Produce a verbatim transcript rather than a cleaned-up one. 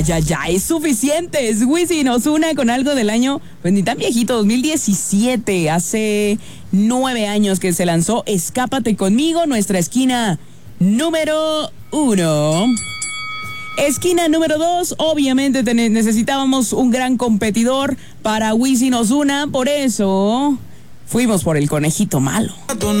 Ya, ya, es suficiente. Es Wisin Ozuna con algo del año, pues ni tan viejito, dos mil diecisiete. Hace nueve años que se lanzó Escápate conmigo, nuestra esquina número uno. Esquina número dos, obviamente ten- necesitábamos un gran competidor para Wisin Ozuna, por eso fuimos por el conejito malo.